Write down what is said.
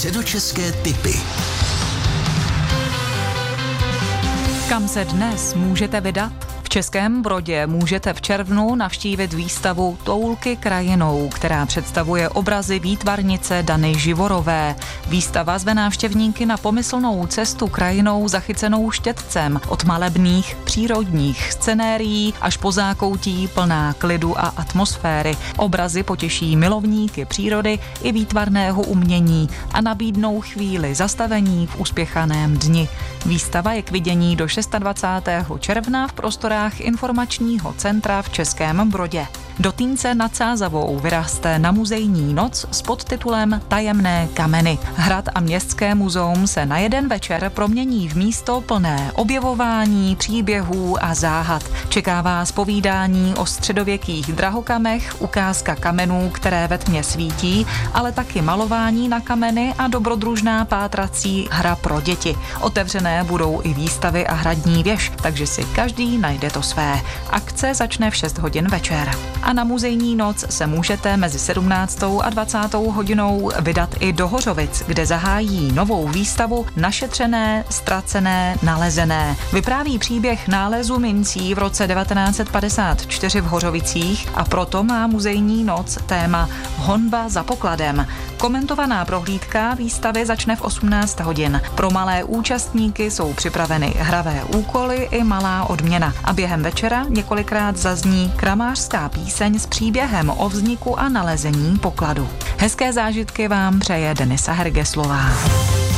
Středočeské tipy. Kam se dnes můžete vydat? V Českém Brodě můžete v červnu navštívit výstavu Toulky krajinou, která představuje obrazy výtvarnice Dany Živorové. Výstava zve návštěvníky na pomyslnou cestu krajinou zachycenou štětcem od malebných přírodních scenérií až po zákoutí plná klidu a atmosféry. Obrazy potěší milovníky přírody i výtvarného umění a nabídnou chvíli zastavení v uspěchaném dni. Výstava je k vidění do 26. června v prostorách informačního centra v Českém Brodě. Do Týnce nad Sázavou vyraste na muzejní noc s podtitulem Tajemné kameny. Hrad a městské muzeum se na jeden večer promění v místo plné objevování, příběhů a záhad. Čeká vás povídání o středověkých drahokamech, ukázka kamenů, které ve tmě svítí, ale taky malování na kameny a dobrodružná pátrací hra pro děti. Otevřené budou i výstavy a hradní věž, takže si každý najde to své. Akce začne v 6 hodin večer. A na muzejní noc se můžete mezi 17. a 20. hodinou vydat i do Hořovic, kde zahájí novou výstavu Našetřené, ztracené, nalezené. Vypráví příběh nálezu mincí v roce 1954 v Hořovicích a proto má muzejní noc téma Honba za pokladem. Komentovaná prohlídka výstavy začne v 18 hodin. Pro malé účastníky jsou připraveny hravé úkoly i malá odměna. A během večera několikrát zazní kramářská píseň s příběhem o vzniku a nalezení pokladu. Hezké zážitky vám přeje Denisa Hergeslová.